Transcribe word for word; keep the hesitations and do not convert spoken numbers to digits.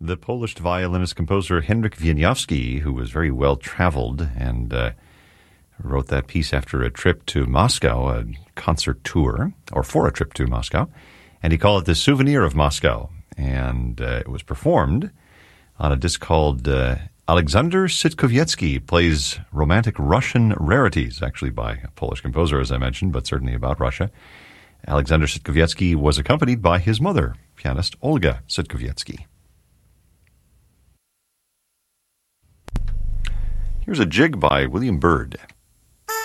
the Polish violinist-composer Henryk Wieniawski, who was very well-traveled and uh, wrote that piece after a trip to Moscow, a concert tour, or for a trip to Moscow, and he called it The Souvenir of Moscow. And uh, it was performed on a disc called uh, Alexander Sitkowiecki Plays Romantic Russian Rarities, actually by a Polish composer, as I mentioned, but certainly about Russia. Alexander Sitkowiecki was accompanied by his mother, pianist Olga Sitkowiecki. Here's a jig by William Byrd.